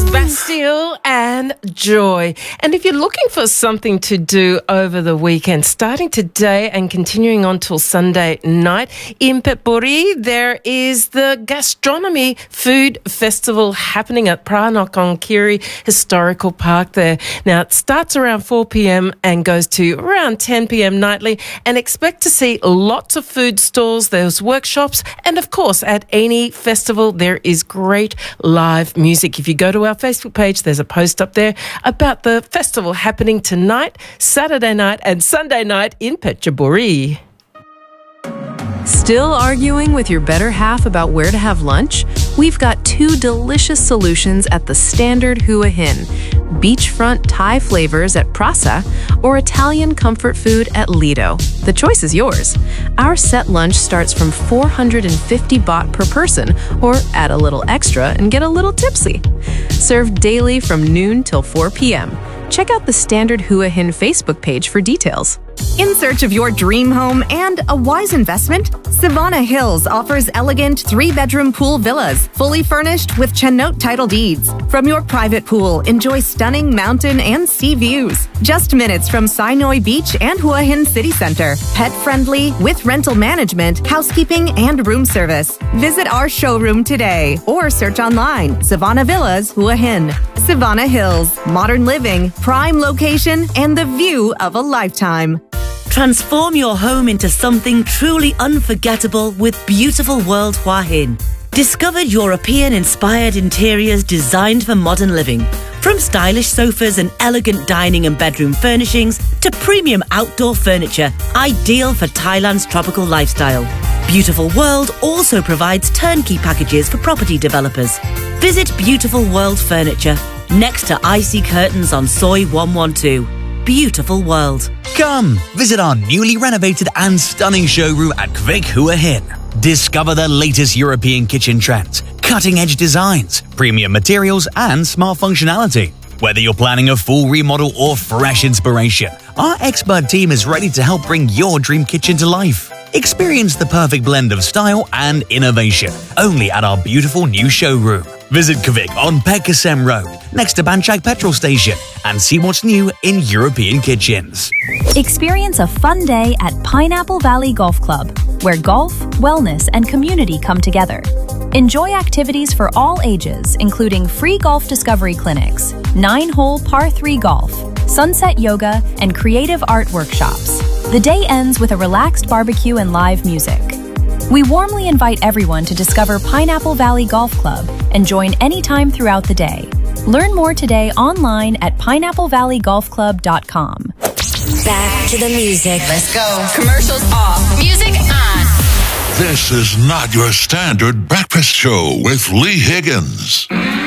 Bastille and Joy. And if you're looking for something to do over the weekend, starting today and continuing on till Sunday night, in Phetchaburi, there is the Gastronomy Food Festival happening at Pranokkongkiri Historical Park there. Now, it starts around 4 p.m. and goes to around 10 p.m. nightly, and expect to see lots of food stalls, there's workshops, and of course, at any festival, there is great live music. If you go to our Facebook page, there's a post up there about the festival happening tonight, Saturday night and Sunday night in Phetchaburi. Still arguing with your better half about where to have lunch? We've got two delicious solutions at the Standard Hua Hin: beachfront Thai flavors at Prasa or Italian comfort food at Lido. The choice is yours. Our set lunch starts from 450 baht per person, or add a little extra and get a little tipsy. Served daily from noon till 4 p.m. Check out the Standard Hua Hin Facebook page for details. In search of your dream home and a wise investment? Savannah Hills offers elegant 3-bedroom pool villas, fully furnished with Chennote title deeds. From your private pool, enjoy stunning mountain and sea views. Just minutes from Sinoi Beach and Hua Hin City Center. Pet-friendly, with rental management, housekeeping, and room service. Visit our showroom today or search online, Savannah Villas, Hua Hin. Savannah Hills, modern living, prime location, and the view of a lifetime. Transform your home into something truly unforgettable with Beautiful World Hua Hin. Discovered European-inspired interiors designed for modern living. From stylish sofas and elegant dining and bedroom furnishings to premium outdoor furniture, ideal for Thailand's tropical lifestyle. Beautiful World also provides turnkey packages for property developers. Visit Beautiful World Furniture, next to Icy Curtains on Soi 112. Beautiful World. Come, visit our newly renovated and stunning showroom at Kvik Hua Hin. Discover the latest European kitchen trends, cutting-edge designs, premium materials, and smart functionality. Whether you're planning a full remodel or fresh inspiration, our expert team is ready to help bring your dream kitchen to life. Experience the perfect blend of style and innovation, only at our beautiful new showroom. Visit Kvik on Pekasem Road, next to Banchak Petrol Station, and see what's new in European kitchens. Experience a fun day at Pineapple Valley Golf Club, where golf, wellness, and community come together. Enjoy activities for all ages, including free golf discovery clinics, 9-hole par 3 golf, sunset yoga, and creative art workshops. The day ends with a relaxed barbecue and live music. We warmly invite everyone to discover Pineapple Valley Golf Club and join anytime throughout the day. Learn more today online at pineapplevalleygolfclub.com. Back to the music. Let's go. Commercials off. Music on. This is not your standard breakfast show with Lee Higgins.